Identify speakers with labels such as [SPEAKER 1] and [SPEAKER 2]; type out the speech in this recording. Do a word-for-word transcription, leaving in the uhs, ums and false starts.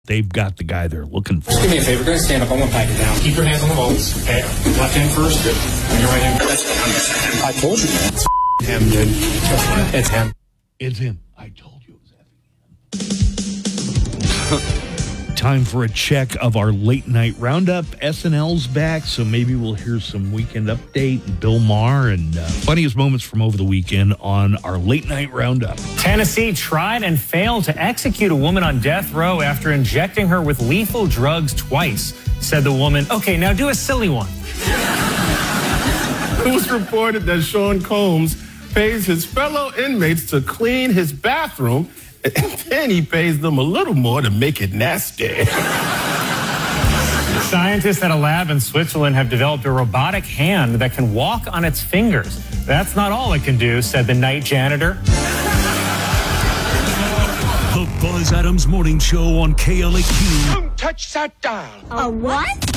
[SPEAKER 1] they've got the guy they're looking for.
[SPEAKER 2] Just do me a favor. Go ahead and stand up. I'm going to pat you down. Keep your hands on the bolts. Okay. Left hand first. Good. And your right hand. That's him. I told you, man. It's him, dude. It's him.
[SPEAKER 1] It's him. I told you it was him. Time for a check of our late night roundup. S N L's back, so maybe we'll hear some Weekend Update and Bill Maher and uh, funniest moments from over the weekend on our late night roundup.
[SPEAKER 3] Tennessee tried and failed to execute a woman on death row after injecting her with lethal drugs twice, said the woman. Okay, now do a silly one.
[SPEAKER 4] It was reported that Sean Combs pays his fellow inmates to clean his bathroom, and then he pays them a little more to make it nasty.
[SPEAKER 3] Scientists at a lab in Switzerland have developed a robotic hand that can walk on its fingers. That's not all it can do, said the night janitor.
[SPEAKER 5] The Buzz Adams Morning Show on K L A Q.
[SPEAKER 6] Don't touch that dial.
[SPEAKER 7] A what?